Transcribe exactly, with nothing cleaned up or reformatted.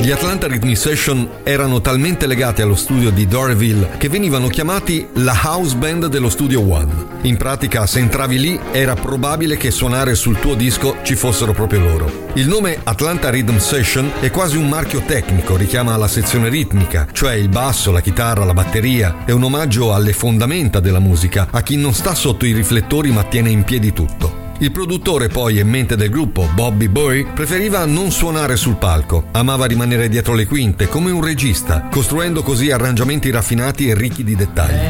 Gli Atlanta Rhythm Session erano talmente legati allo studio di Doryville che venivano chiamati la house band dello Studio One. In pratica, se entravi lì, era probabile che suonare sul tuo disco ci fossero proprio loro. Il nome Atlanta Rhythm Session è quasi un marchio tecnico, richiama la sezione ritmica, cioè il basso, la chitarra, la batteria. È un omaggio alle fondamenta della musica, a chi non sta sotto i riflettori ma tiene in piedi tutto. Il produttore poi e mente del gruppo, Bobby Boy, preferiva non suonare sul palco, amava rimanere dietro le quinte come un regista, costruendo così arrangiamenti raffinati e ricchi di dettagli.